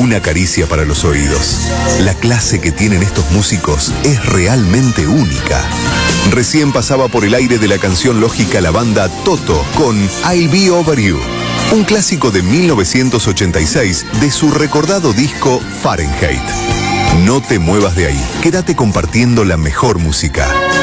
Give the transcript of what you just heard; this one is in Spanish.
Una caricia para los oídos. La clase que tienen estos músicos es realmente única. Recién pasaba por el aire de la canción lógica la banda Toto con I'll Be Over You, un clásico de 1986 de su recordado disco Fahrenheit. No te muevas de ahí, quédate compartiendo la mejor música.